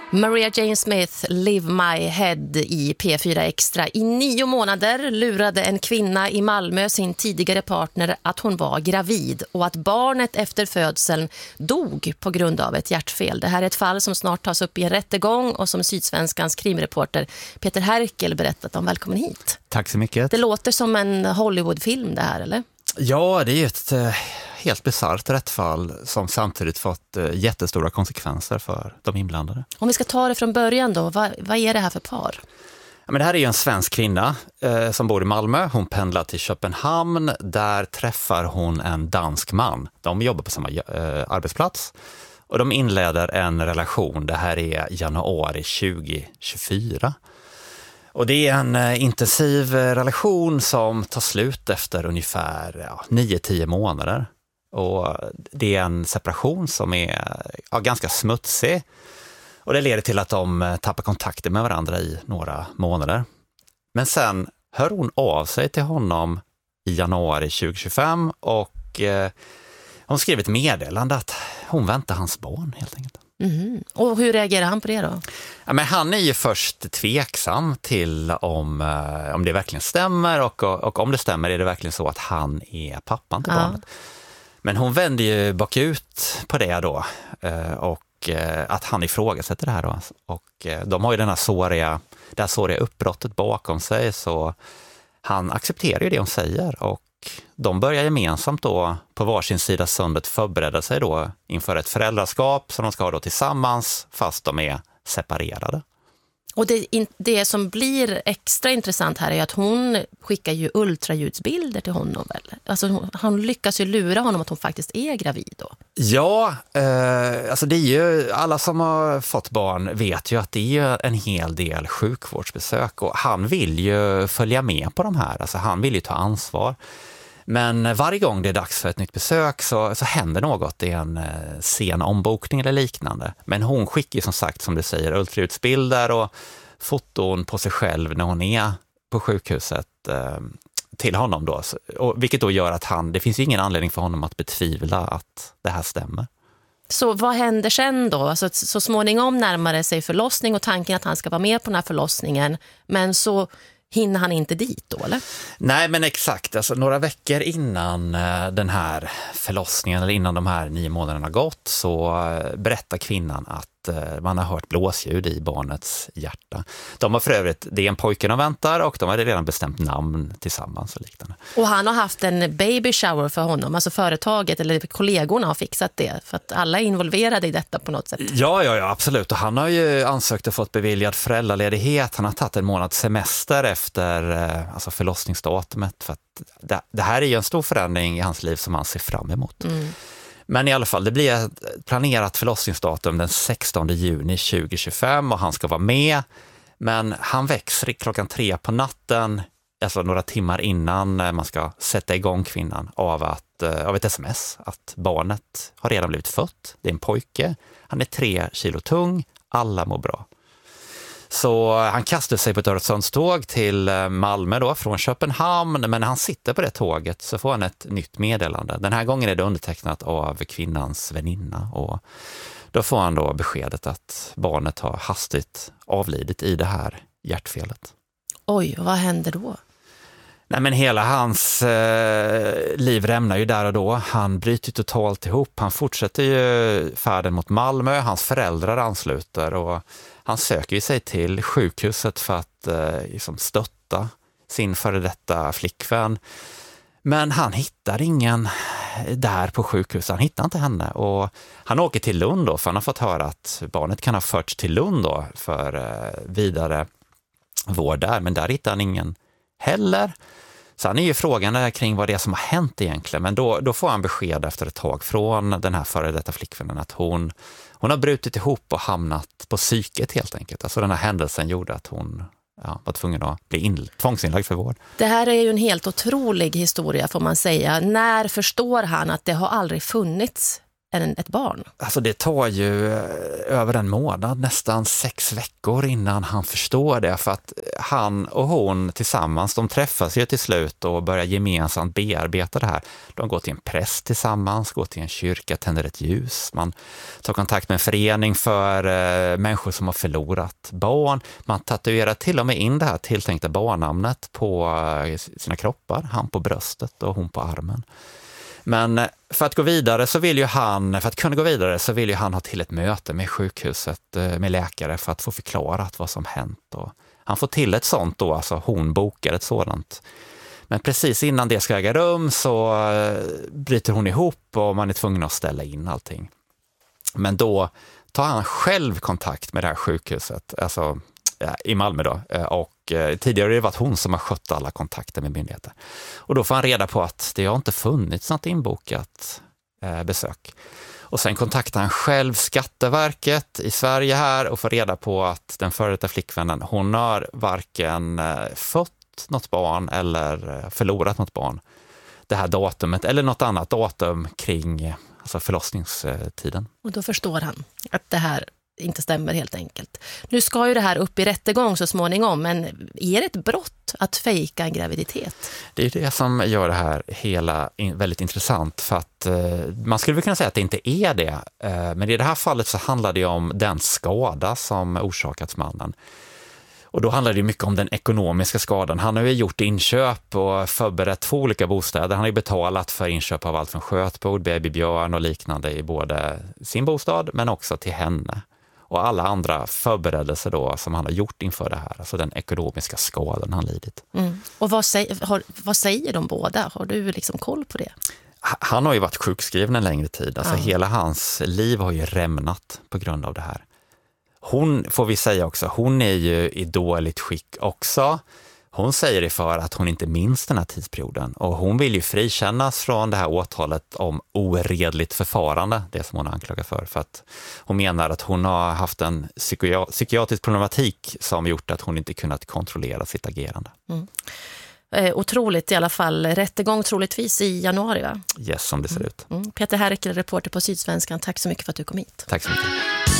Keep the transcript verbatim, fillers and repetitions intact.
Maria Jane Smith, Live My Head i P fyra Extra. I nio månader lurade en kvinna i Malmö sin tidigare partner att hon var gravid och att barnet efter födseln dog på grund av ett hjärtfel. Det här är ett fall som snart tas upp i en rättegång och som Sydsvenskans krimreporter Peter Herkel berättat om. Välkommen hit. Tack så mycket. Det låter som en Hollywoodfilm det här, eller? Ja, det är ett eh, helt bisarrt rättsfall som samtidigt fått eh, jättestora konsekvenser för de inblandade. Om vi ska ta det från början då, vad, vad är det här för par? Ja, men det här är ju en svensk kvinna eh, som bor i Malmö. Hon pendlar till Köpenhamn. Där träffar hon en dansk man. De jobbar på samma eh, arbetsplats. Och de inleder en relation. Det här är januari tjugo tjugofyra. Och det är en eh, intensiv relation som tar slut efter ungefär ja, nio till tio månader. Och det är en separation som är ja, ganska smutsig. Och det leder till att de tappar kontakten med varandra i några månader. Men sen hör hon av sig till honom i januari tjugo tjugofem och eh, hon skriver ett meddelande att hon väntar hans barn helt enkelt. Mm. Och hur reagerar han på det då? Ja, men han är ju först tveksam till om, eh, om det verkligen stämmer och, och om det stämmer är det verkligen så att han är pappan till ja. barnet. Men hon vänder ju bakut på det då eh, och eh, att han ifrågasätter det här då. Och eh, de har ju den här såriga, det här såriga uppbrottet bakom sig så han accepterar ju det hon säger och de börjar gemensamt då på varsin sida sundet förbereda sig då inför ett föräldraskap som de ska ha då tillsammans fast de är separerade. Och det, det som blir extra intressant här är att hon skickar ju ultraljudsbilder till honom väl? Alltså han lyckas ju lura honom att hon faktiskt är gravid då. Ja, eh, alltså det är ju, alla som har fått barn vet ju att det är en hel del sjukvårdsbesök och han vill ju följa med på de här, alltså han vill ju ta ansvar. Men varje gång det är dags för ett nytt besök så, så händer något. Det är en eh, sen ombokning eller liknande. Men hon skickar ju som sagt, som du säger, ultraljudsbilder och foton på sig själv när hon är på sjukhuset eh, till honom då. Och, vilket då gör att han, det finns ju ingen anledning för honom att betvivla att det här stämmer. Så vad händer sen då? Alltså, så småningom närmar sig förlossning och tanken att han ska vara med på den här förlossningen. Men så hinner han inte dit då, eller? Nej, men exakt. Alltså, några veckor innan eh, den här förlossningen eller innan de här nio månaderna gått så eh, berättar kvinnan att eh, man har hört blåsljud i barnets hjärta. De har för övrigt, det är en pojke de väntar och de har redan bestämt namn tillsammans och liknande. Och han har haft en baby shower för honom, alltså företaget eller kollegorna har fixat det för att alla är involverade i detta på något sätt. Ja, ja, ja, absolut. Och han har ju ansökt och fått beviljad föräldraledighet. Han har tagit en månads semester efter eh, alltså förlossningsdatumet för att det, det här är ju en stor förändring i hans liv som han ser fram emot. Mm. Men i alla fall, det blir ett planerat förlossningsdatum den sextonde juni tjugo tjugofem och han ska vara med. Men han väcks klockan tre på natten, alltså några timmar innan man ska sätta igång kvinnan av, att, av ett sms att barnet har redan blivit fött. Det är en pojke, han är tre kilo tung, alla mår bra. Så han kastar sig på ett Öresundståg till Malmö då från Köpenhamn, men när han sitter på det tåget så får han ett nytt meddelande. Den här gången är det undertecknat av kvinnans väninna och då får han då beskedet att barnet har hastigt avlidit i det här hjärtfelet. Oj, vad händer då? Nej, men hela hans eh, liv rämnar ju där och då. Han bryter totalt ihop. Han fortsätter ju färden mot Malmö. Hans föräldrar ansluter och han söker ju sig till sjukhuset för att eh, liksom stötta sin före detta flickvän. Men han hittar ingen där på sjukhuset. Han hittar inte henne och han åker till Lund då för han har fått höra att barnet kan ha förts till Lund då för eh, vidare vård där. Men där hittar han ingen heller. Så han är ju frågan kring vad det är som har hänt egentligen. Men då, då får han besked efter ett tag från den här före detta flickvännen att hon, hon har brutit ihop och hamnat på psyket helt enkelt. Alltså den här händelsen gjorde att hon ja, var tvungen att bli in, tvångsinlagd för vård. Det här är ju en helt otrolig historia får man säga. När förstår han att det har aldrig funnits än ett barn. Alltså det tar ju över en månad, nästan sex veckor innan han förstår det. För att han och hon tillsammans, de träffas ju till slut och börjar gemensamt bearbeta det här. De går till en präst tillsammans, går till en kyrka, tänder ett ljus. Man tar kontakt med en förening för eh, människor som har förlorat barn. Man tatuerar till och med in det här tilltänkta barnnamnet på eh, sina kroppar. Han på bröstet och hon på armen. Men för att gå vidare så vill ju han, för att kunna gå vidare så vill ju han ha till ett möte med sjukhuset, med läkare för att få förklarat vad som hänt. Och han får till ett sånt då, alltså hon bokar ett sådant. Men precis innan det ska äga rum så bryter hon ihop och man är tvungen att ställa in allting. Men då tar han själv kontakt med det här sjukhuset, alltså i Malmö då, och tidigare har det varit hon som har skött alla kontakter med myndigheter. Och då får han reda på att det har inte funnits något inbokat eh, besök. Och sen kontaktar han själv Skatteverket i Sverige här och får reda på att den före detta flickvännen, hon har varken eh, fått något barn eller förlorat något barn. Det här datumet eller något annat datum kring alltså förlossningstiden. Och då förstår han att det här inte stämmer helt enkelt. Nu ska ju det här upp i rättegång så småningom, men är det ett brott att fejka en graviditet? Det är det som gör det här hela in, väldigt intressant, för att eh, man skulle väl kunna säga att det inte är det. Eh, men i det här fallet så handlar det om den skada som orsakats mannen. Och då handlar det mycket om den ekonomiska skadan. Han har ju gjort inköp och förberett två olika bostäder. Han har ju betalat för inköp av allt från skötbord, babybjörn och liknande i både sin bostad men också till henne. Och alla andra förberedelser då som han har gjort inför det här. Alltså den ekonomiska skadan han lidit. Mm. Och vad säger, har, vad säger de båda? Har du liksom koll på det? Han har ju varit sjukskriven en längre tid. Alltså ja. Hela hans liv har ju rämnat på grund av det här. Hon, får vi säga också, hon är ju i dåligt skick också. Hon säger det för att hon inte minns den här tidsperioden. Och hon vill ju frikännas från det här åtalet om oredligt förfarande, det som hon anklagar för. För att hon menar att hon har haft en psykia- psykiatrisk problematik som gjort att hon inte kunnat kontrollera sitt agerande. Mm. Eh, otroligt i alla fall. Rättegång troligtvis i januari, va? Yes, som det ser ut. Mm. Mm. Peter Härkel, reporter på Sydsvenskan. Tack så mycket för att du kom hit. Tack så mycket.